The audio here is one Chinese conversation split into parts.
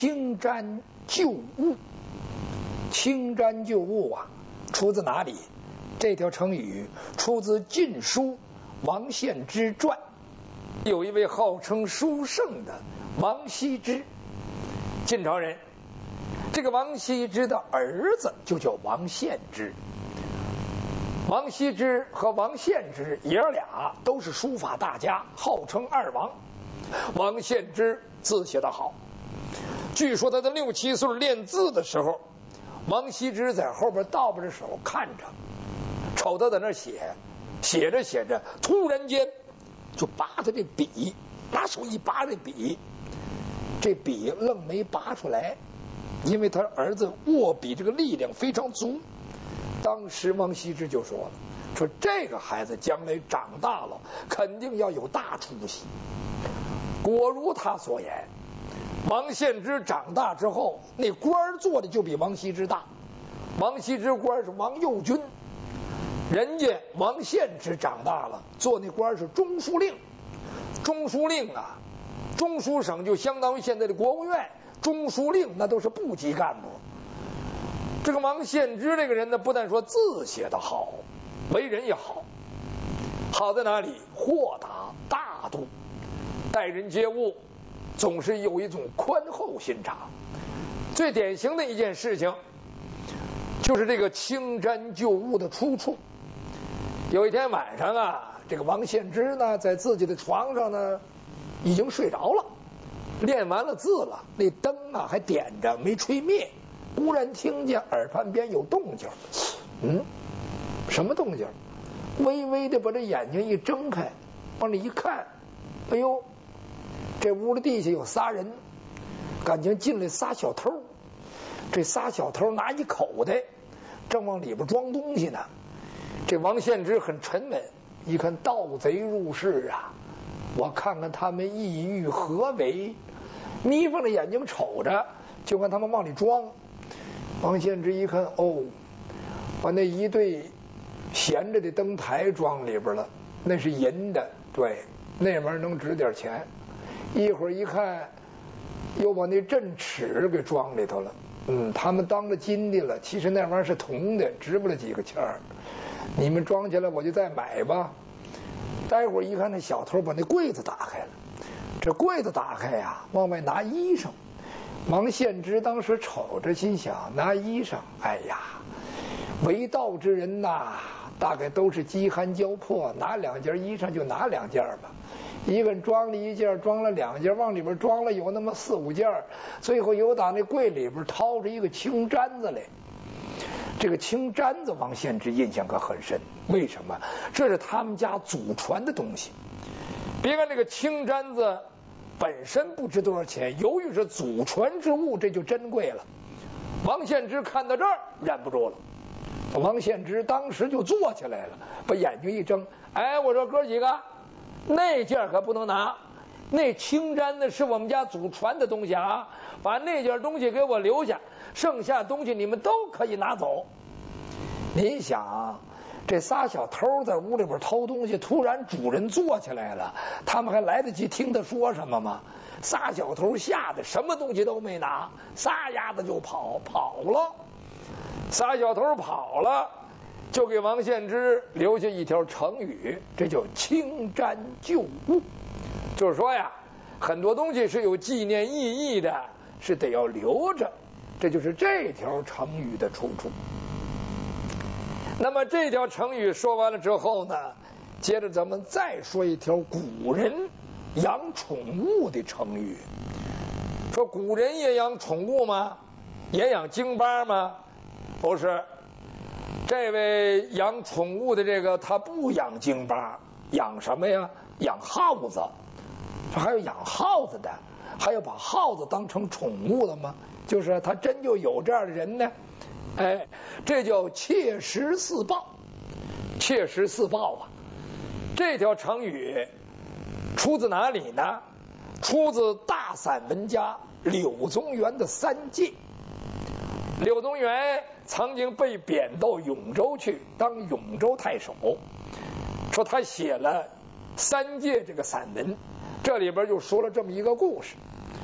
青瞻旧物，青瞻旧物啊，出自哪里？这条成语出自《晋书·王献之传》，有一位号称书圣的王羲之，晋朝人。这个王羲之的儿子就叫王献之。王羲之和王献之爷儿俩都是书法大家，号称二王。王献之字写得好，据说他在6、7岁练字的时候，王羲之在后边倒着手看着，瞅他在那写，写着写着，突然间就拔他这笔，拿手一拔这笔，这笔愣没拔出来，因为他儿子握笔这个力量非常足。当时王羲之就说了，说这个孩子将来长大了肯定要有大出息。果如他所言，王献之长大之后，那官做的就比王羲之大。王羲之官是王右军，人家王献之长大了，做那官是中书令。中书令啊，中书省就相当于现在的国务院，中书令那都是部级干部。这个王献之这个人呢，不但说字写得好，为人也好。好在哪里？豁达大度，待人接物总是有一种宽厚心肠。最典型的一件事情就是这个青瞻旧物的出处。有一天晚上啊，这个王献之呢在自己的床上呢已经睡着了，练完了字了，那灯啊还点着没吹灭，忽然听见耳畔边有动静。什么动静？微微的把这眼睛一睁开，往里一看，哎呦，这屋的地下有仨人，感情进来仨小偷。这仨小偷拿一口袋，正往里边装东西呢。这王献之很沉稳，一看盗贼入室啊，我看看他们意欲何为。眯缝着眼睛瞅着，就看他们往里装。王献之一看，哦，把那一对闲着的灯台装里边了，那是银的，对，那玩意儿能值点钱。一会儿一看，又把那镇尺给装里头了。他们当了金的了，其实那玩意儿是铜的，值不了几个钱儿。你们装起来，我就再买吧。待会儿一看，那小偷把那柜子打开了。这柜子打开呀，往外拿衣裳。王献之当时瞅着，心想：拿衣裳，哎呀，为道之人呐，大概都是饥寒交迫，拿2件衣裳就拿2件吧。一个人装了1件，装了2件，往里边装了有那么4、5件，最后又打那柜里边掏出一个青毡子来。这个青毡子王献之印象可很深，为什么？这是他们家祖传的东西。别看这个青毡子本身不值多少钱，由于是祖传之物，这就珍贵了。王献之看到这儿忍不住了，王献之当时就坐起来了，把眼睛一睁，哎，我说哥几个，那件可不能拿，那青毡子是我们家祖传的东西啊，把那件东西给我留下，剩下东西你们都可以拿走。您想，这仨小偷在屋里边偷东西，突然主人坐起来了，他们还来得及听他说什么吗？仨小偷吓得什么东西都没拿，撒丫子就跑了。仨小偷跑了，就给王献之留下一条成语，这叫青瞻旧物。就是说呀，很多东西是有纪念意义的，是得要留着，这就是这条成语的出处。那么这条成语说完了之后呢，接着咱们再说一条古人养宠物的成语。说古人也养宠物吗？也养京巴吗？不是。这位养宠物的这个他不养京巴，养什么呀？养耗子。还有养耗子的，还有把耗子当成宠物的吗？就是他真就有这样的人呢。哎，这叫窃食似豹。窃食似豹啊，这条成语出自哪里呢？出自大散文家柳宗元的《三戒》。柳宗元曾经被贬到永州去当永州太守，说他写了《三戒》这个散文，这里边就说了这么一个故事。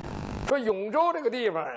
说永州这个地方啊。